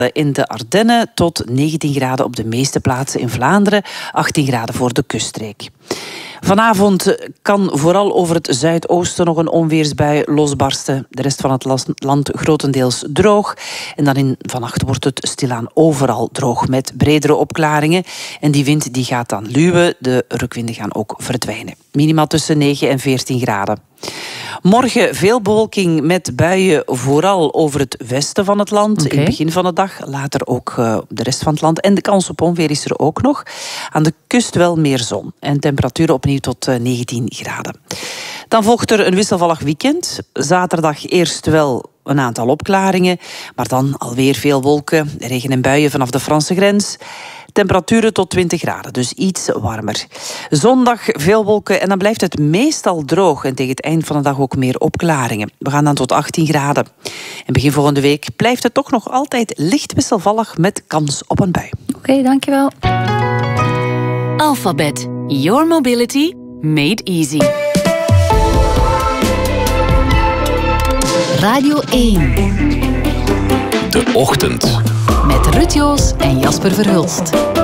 In de Ardennen tot 19 graden op de meeste plaatsen in Vlaanderen, 18 graden voor de kuststreek. Vanavond kan vooral over het zuidoosten nog een onweersbui losbarsten. De rest van het land grotendeels droog. En dan vannacht wordt het stilaan overal droog met bredere opklaringen. En die wind die gaat dan luwen. De rukwinden gaan ook verdwijnen. Minimaal tussen 9 en 14 graden. Morgen veel bewolking met buien, vooral over het westen van het land. In het begin van de dag, later ook de rest van het land. En de kans op onweer is er ook nog. Aan de kust wel meer zon. En temperaturen opnieuw tot 19 graden. Dan volgt er een wisselvallig weekend. Zaterdag eerst wel een aantal opklaringen, maar dan alweer veel wolken, regen en buien vanaf de Franse grens. Temperaturen tot 20 graden, dus iets warmer. Zondag veel wolken en dan blijft het meestal droog. En tegen het eind van de dag ook meer opklaringen. We gaan dan tot 18 graden. En begin volgende week blijft het toch nog altijd licht wisselvallig met kans op een bui. Oké, dankjewel. Alphabet. Your mobility made easy. Radio 1. De Ochtend. Met Ruud Joos en Jasper Verhulst.